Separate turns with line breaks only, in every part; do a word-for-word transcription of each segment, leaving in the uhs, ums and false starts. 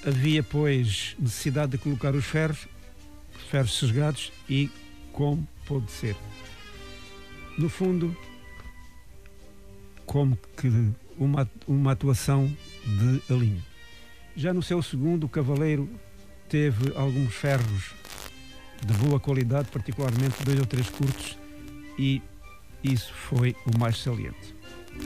Havia, pois, necessidade de colocar os ferros, ferros sesgados, e como pôde ser. No fundo, como que uma, uma atuação de alinho. Já no seu segundo, o cavaleiro teve alguns ferros de boa qualidade, particularmente dois ou três curtos, e isso foi o mais saliente.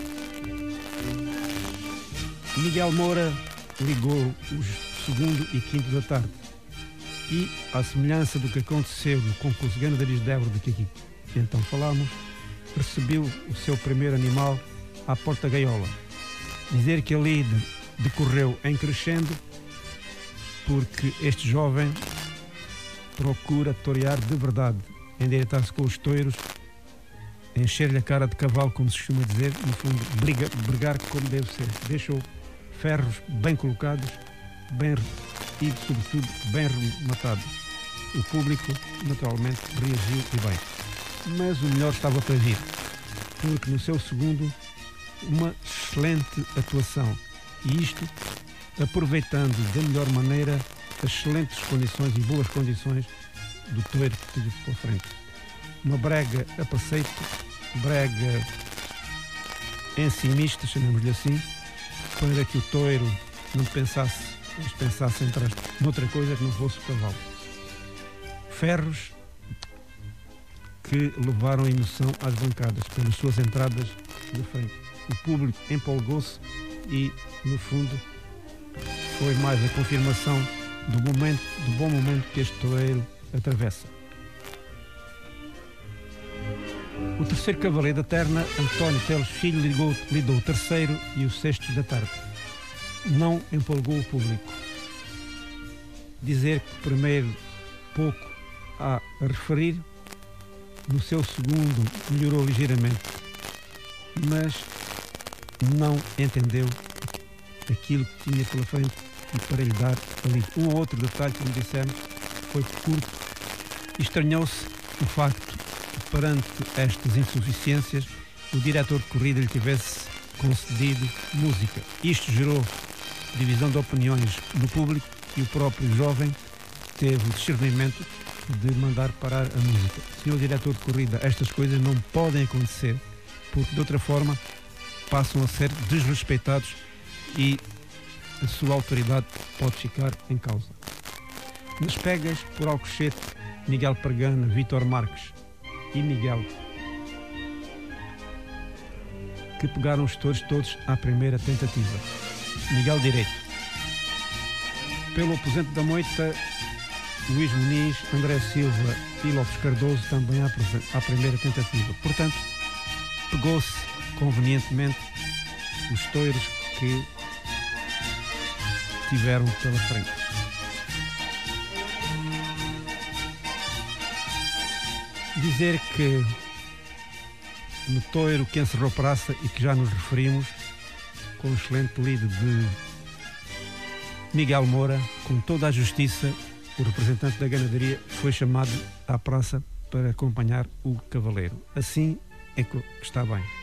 Miguel Moura ligou os segundo e quinto da tarde e, à semelhança do que aconteceu no concurso Ganadarias de Évora, de que aqui então falámos, recebeu o seu primeiro animal à porta-gaiola. Dizer que ali decorreu em crescendo, porque este jovem procura torear de verdade, endireitar-se com os touros, encher-lhe a cara de cavalo, como se costuma dizer, no fundo, briga, brigar como deve ser. Deixou ferros bem colocados, bem e, sobretudo, bem rematados. O público, naturalmente, reagiu e bem. Mas o melhor estava para vir, porque no seu segundo, uma excelente atuação. E isto, aproveitando da melhor maneira as excelentes condições e boas condições do touro que tive pela frente. Uma brega a preceito, brega encimista, chamemos-lhe assim, para que o touro não pensasse, mas pensasse em trás noutra coisa que não fosse o cavalo. Ferros que levaram emoção às bancadas pelas suas entradas de frente. O público empolgou-se e, no fundo, foi mais a confirmação do momento, do bom momento que este touro atravessa. O terceiro cavaleiro da terna, António Teles Filho, ligou, lidou o terceiro e o sexto da tarde. Não empolgou o público. Dizer que primeiro pouco há a referir, no seu segundo melhorou ligeiramente, mas não entendeu aquilo que tinha pela frente e para lhe dar ali. Um ou outro detalhe, como dissemos, foi curto e estranhou-se o facto de, perante estas insuficiências, o diretor de corrida lhe tivesse concedido música. Isto gerou divisão de opiniões no público e o próprio jovem teve o discernimento de mandar parar a música. Senhor diretor de corrida, estas coisas não podem acontecer, porque de outra forma passam a ser desrespeitados e a sua autoridade pode ficar em causa. Nas pegas, por Alcochete, Miguel Pregana, Vítor Marques e Miguel, que pegaram os touros todos à primeira tentativa. Miguel direito. Pelo aposento da moita, Luís Muniz, André Silva e Lopes Cardoso também à, à primeira tentativa. Portanto, pegou-se convenientemente os touros que tiveram pela frente. Dizer que no touro que encerrou praça e que já nos referimos, com o excelente lido de Miguel Moura, com toda a justiça, o representante da ganadaria foi chamado à praça para acompanhar o cavaleiro. Assim é que está bem.